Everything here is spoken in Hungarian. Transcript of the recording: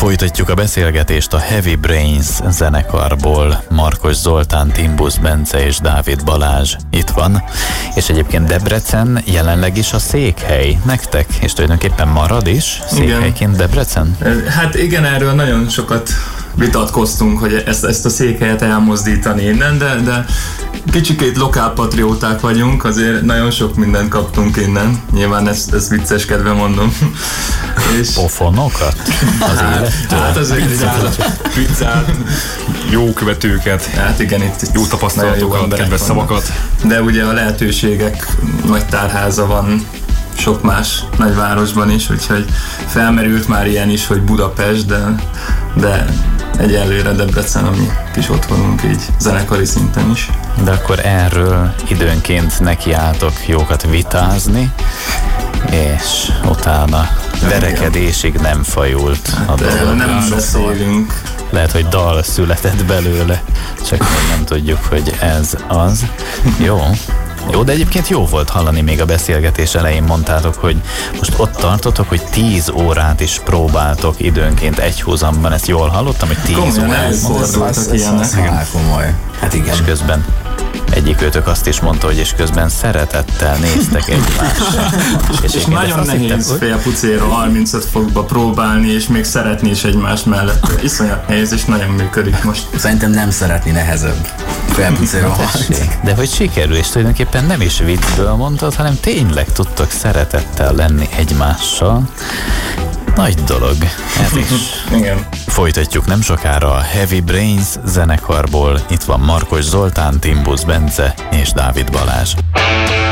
Folytatjuk a beszélgetést a Heavy Brains zenekarból. Markos Zoltán, Timbusz Bence és Dávid Balázs itt van, és egyébként Debrecen jelenleg is a székhely nektek, és tulajdonképpen marad is székhelyként Debrecen? Hát igen, erről nagyon sokat vitatkoztunk, hogy ezt a székhelyet elmozdítani innen, de kicsikét lokálpatrióták vagyunk, azért nagyon sok mindent kaptunk innen. Nyilván ezt vicceskedve mondom. És pofonokat? Az élettől? Hát azért pizzát, jó követőket, hát igen, itt jó tapasztalatokat, kedves szavakat. De ugye a lehetőségek nagy tárháza van sok más nagyvárosban is, úgyhogy felmerült már ilyen is, hogy Budapest, de egyelőre Debrecen, ami kis otthonunk így zenekari szinten is. De akkor erről időnként nekiálltok jókat vitázni, és utána verekedésig nem fajult a dolog. Nem beszélünk. Lehet, hogy dal született belőle, csak még nem tudjuk, hogy ez az. Jó, de egyébként jó volt hallani, még a beszélgetés elején mondtátok, hogy most ott tartotok, hogy 10 órát is próbáltok időnként egyhuzamban. Ezt jól hallottam, hogy 10 órát fordultak ilyenek. Komoly. Hát igen. És közben egyikőtök azt is mondta, hogy és közben szeretettel néztek egymásra. És nagyon nehéz félpucéra 35 fokba próbálni, és még szeretni is egymás mellett. Iszonyat nehéz, és nagyon működik most. Szerintem nem szeretni nehezebb. Félpucéra 30. De hogy sikerül, és tulajdonképpen nem is viccből mondtad, hanem tényleg tudtok szeretettel lenni egymással. Nagy dolog, ez is. Igen. Folytatjuk nem sokára a Heavy Brains zenekarból. Itt van Markos Zoltán, Timbusz Bence és Dávid Balázs.